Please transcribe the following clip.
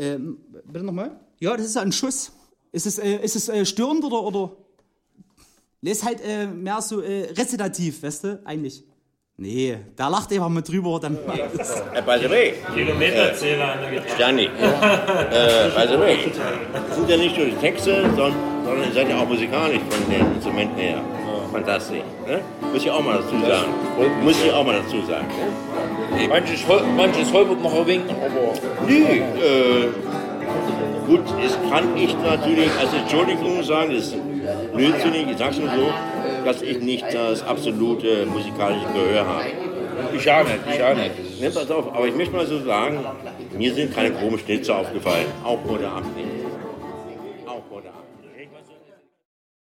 Bitte nochmal? Ja, das ist ja ein Schuss. Ist es störend oder? Nee, ist halt mehr so rezitativ, weißt du, eigentlich. Nee, da lacht einfach mit drüber. Dann By the way, Kilometerzähler an der Gitarre. Stani, by the way, das sind ja nicht nur die Texte, sondern ihr seid ja auch musikalisch von den Instrumenten her. Fantastisch. Ne? Muss ich auch mal dazu sagen. Ne? Manches holpert noch ein wenig, aber... Nee, gut, das kann ich natürlich als Entschuldigung sagen, das ist blödsinnig, ich sag's nur so, dass ich nicht das absolute musikalische Gehör habe. Ich auch nicht. Ne, pass auf, aber ich möchte mal so sagen, mir sind keine komischen Schnitzer aufgefallen, auch heute Abend nicht.